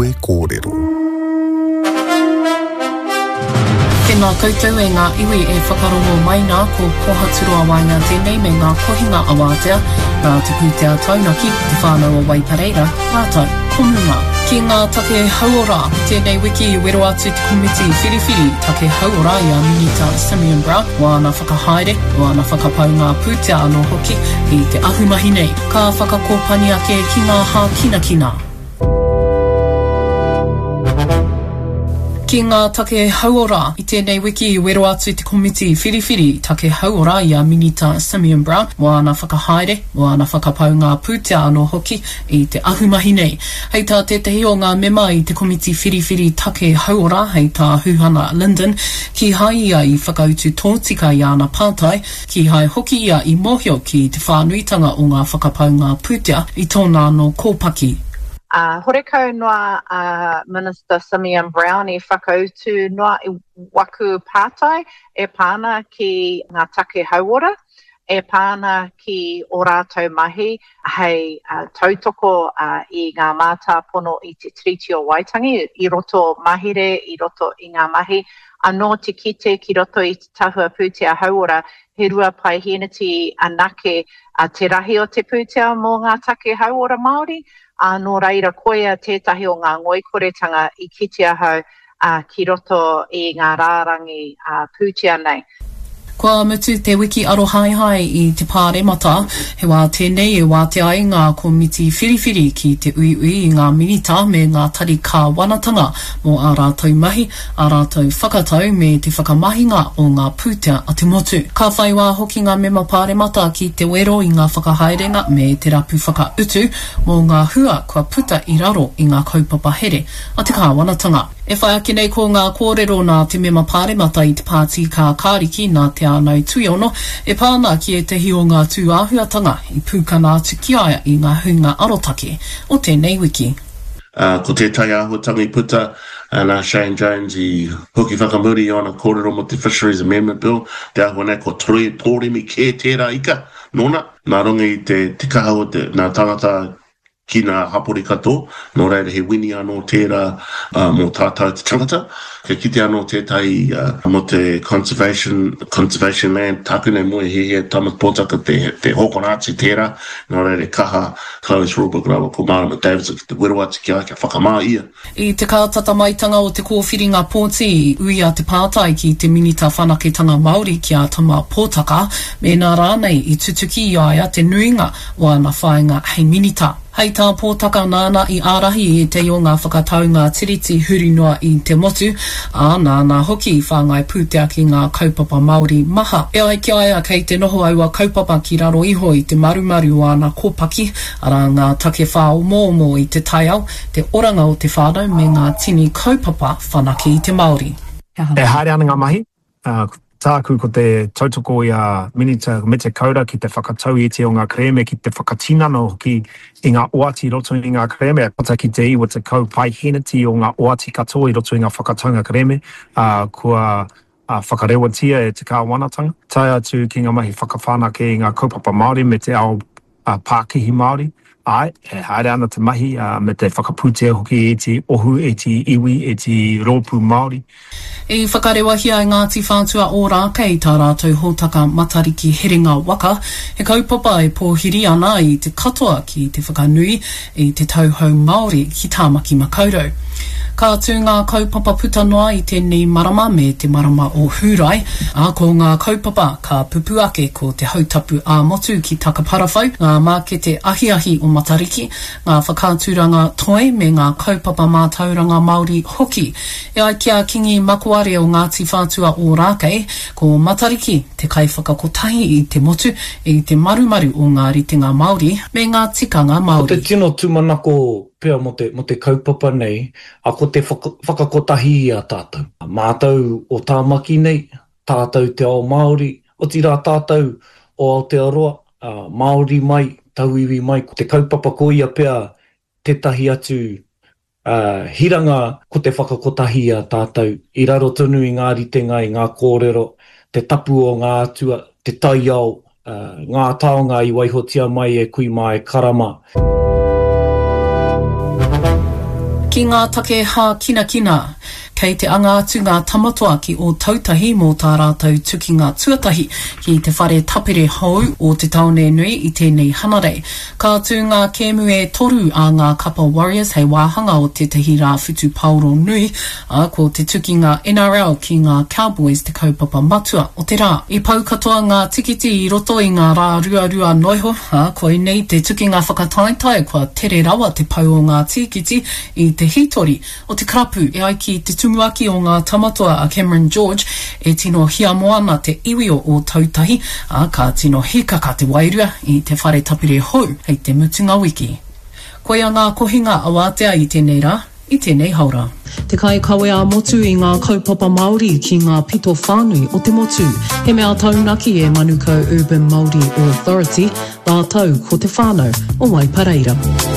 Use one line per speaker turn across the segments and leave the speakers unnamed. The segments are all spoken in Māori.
Niue Kōrero.
Tēnā koutou e ngā iwi e whakarongo mai nā ko pohaturua wainga tēnei me ngā kohinga awatea, nā te pūtea taunaki, te whānau o Waipareira, rātou, komunga. Ki ngā take hauora, tēnei wiki I wero atu te komiti whiriwhiri take hauora I a Minita Simeon Brown, wana whakahaere, wana whakapau ngā pūtea anō hoki I te ahumahi nei. Ka whakakōpani ake ki ngā hā kina. Ki ngā take hauora, I tēnei wiki I wero atu te komiti whiriwhiri take hauora I a Minita Simeon Brown, wana whakahaere, wana whakapau ngā pūtea anō hoki I te ahumahi nei. Hei tā tētahi o ngā mema I te komiti whiriwhiri take hauora, hei tā Huhana Linden, ki hai ia I whakautu tōtika I ana pātai, ki hai hoki ia I mohio ki te whānuitanga o ngā whakapau ngā pūtea I tōna anō kōpaki.
Horekau noa Minister Simeon Brown I whakautu noa I waku pātai e pāna ki ngā take hauora, e pāna ki o rātou mahi hei tautoko I ngā mātā pono I te Treaty o Waitangi, I roto mahire, I roto I ngā mahi, anō te kite ki roto I te tahua pūtea hauora, he rua pai heneti anake te rahi o te pūtea mō ngā take hauora Māori, nō reira koia tētahi o ngā ngoikoretanga I kitea hau ki roto I ngā rārangi pūtea nei.
Kua mutu te wiki arohaihai I te pāremata, he wā tēnei e wā te ai ngā komiti whiriwhiri ki te uiui I ngā minita me ngā tari kāwanatanga mō ā rātou mahi, ā rātou whakatau me te whakamahinga o ngā pūtea a te motu. Ka whai wā hoki ngā mema pāremata ki te wero I ngā whakahaerenga me te rapu whakautu mō ngā hua kua puta I raro I ngā kaupapa here a te kāwanatanga. E whai ake nei ko ngā kōrero nā te mema pāremata I te pāti kā kāriki nā te anau tuiono, e pāna ki e tehi o ngā tūāhuatanga I pūkana atu ki aia I ngā hunga arotake o tēnei wiki.
Ko te tai āhuatanga I puta, nā Shane Jones I hoki whakamuri I ana kōrero mo te Fisheries Amendment Bill, te ahua nei ko tōremi kē tērā ika, nōna, nā runga I te kaha o nā tangata ki nā hapori kato, nō reira he wini anō tērā mō tātou te tangata. Ka kite anō tētai mo te conservation land, tāku nei moe he tamat pōtaka te hokonāti tērā, nō reira kaha close rulebook rawa ko Marama Davidson ki te wero atu ki ai kia whakamā ia.
I te kātata maitanga o te kōwhiringa pōti ui a te pātai ki te minita whanaketanga Māori ki a tama pōtaka, me nā rānei I tutuki I aia te nuinga o ana whainga hei minita. Hei tā pōtaka nāna I ārahi I te o ngā whakataunga tiriti huri noa I te motu, nā hoki I whāngai pūtea ki ngā kaupapa Māori maha. E ai ki aia kei te noho aua kaupapa ki raro iho I te marumaru o ana kōpaki, ara ngā take whāo mōmō I te taiao, te oranga o te whānau me ngā tini kaupapa whanake I te Māori.
E haere ana ngā mahi, tāku ko te tautoko I a Minita me te kaura ki te whakatau I te o ngā kreme ki te whakatinano ki I ngā oati roto I ngā kreme, pata ki te iwa te kau pai heneti o ngā oati katoa I roto I ngā whakataunga kreme, kua whakarewatia e te kāwanatanga. Tai atu ki ngā mahi whakawhanake I ngā kaupapa Māori me te ao Pākihi Māori. Ai, e haere ana te mahi me te whakapūtea hoki E te ohu, E te iwi, E te rōpū Māori.
I whakarewahia I Ngāti Whātua o Rāka I tā rātou hōtaka matariki heringa waka, he kaupapa e pōhiri ana I te katoa ki te whakanui I te tauhou Māori ki Tāmaki Makaurau. Ka tū ngā kaupapa puta noa I tēnei marama me te marama o Hūrai, ko ngā kaupapa ka pupu ake ko te hautapu a motu ki Takaparawhau, ngā mākete ahiahi o Matariki, ngā whakāturanga toi me ngā kaupapa mātauranga Māori hoki. E ai kia kingi makuare o Ngāti Whātua o Rākei, ko Matariki te kaiwhakakotahi I te motu, I te marumaru o ngā ritenga Māori, me ngā tikanga Māori.
Ko te tino tūmanako pia mo te kaupapa nei, a ko te whakakotahi I a tātou. Mātou o Tāmaki nei, tātou te ao Māori, o tira tātou o Aotearoa, Māori mai, tauiwi mai, ko te kaupapa ko ia pia tetahi atu hiranga ko te whakakotahi a tātou. I raro tonu I ngā ritenga I ngā kōrero, te tapu o ngā atua, te taiao, ngā taonga I waihotia mai e kui mai karama.
Ki Ki ngā take hā kina kina, kei te anga atu ngā tamatoa ki o tautahi mō tā rātou tuki ngā tuatahi ki te whare tapere hou o te taone nui i tēnei hanarei. Ka atu ngā kēmu e toru a ngā Kapa Warriors hei wāhanga o te tahi rā whutu pauro nui, ko te tuki ngā NRL ki ngā Cowboys te kaupapa matua o te rā. I pau katoa ngā tikiti i roto i ngā rā rua noiho, koe nei te tuki ngā whakataetai kua tere rawa te pau o ngā tikiti i te hitori o te karapu e ai ki te tumuaki o ngā tamatoa a Cameron George e tino hia moana te iwio o tautahi ka tino hikaka te wairua i te whare tapire hou hei te mutunga wiki. Koe a ngā kohinga awatea i tēnei rā, i tēnei haura. Te kai kawe a motu i ngā kaupapa Māori ki ngā pito whānui o te motu. He mea taunaki e Manukau Urban Māori Authority, rātau ko te whānau o Waipareira.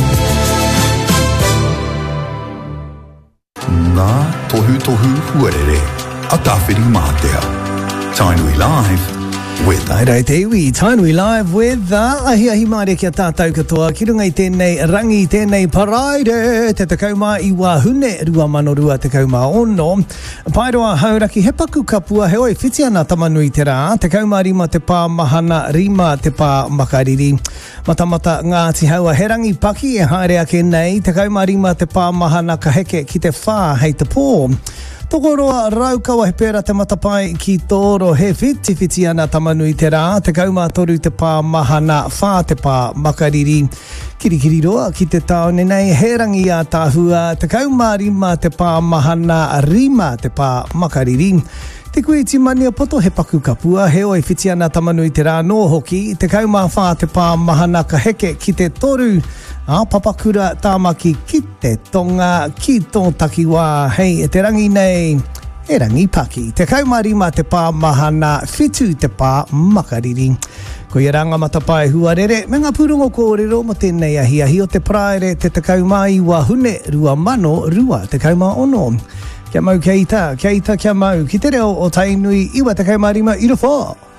Ngā tohu huarere, a tawhiri mātea. Tainui Live with...
Tairei te iwi, Tainui Live with ahi maare kia tātou katoa. Ki runga i tēnei rangi, tēnei paraire, te takauma i wahune, rua mano rua te kauma ono. Pairoa hauraki, he paku kapua, he oi whiti ana tamanui te rā, te kauma rima te pā mahana, rima te pā makariri. Matamata Ngāti Haua, he rangi paki e haere ake nei, te kauma rima te pā mahana ka heke ki te whā hei te pō. Tokoroa raukawa he pēra te matapai ki tōro he whiti ana tamanui te rā, te kauma toru te pā mahana, whā te pā makariri. Kirikiri roa ki te taone nei, he rangi a tāhua, te kauma rima te pā mahana, rima te pā makariri. Te kuiti mania poto he paku kapua, he oi whiti ana tamanui te rā nō hoki, te kauma whā te pā mahana ka heke ki te toru, papakura tāmaki ki te tonga, ki tō takiwā, hei e te rangi nei, e rangi paki. Te kaumarima te pā mahana, whitu te pā makariri. Ko i ranga matapai huarere, me ngā pūrongo kōrero mo tēnei ahi o te praere te kaumai wahune, rua mano, rua te kauma ono. Kia mau kia ita, kia mau, ki te reo o tainui, iwa te kaumarima, i ro whā.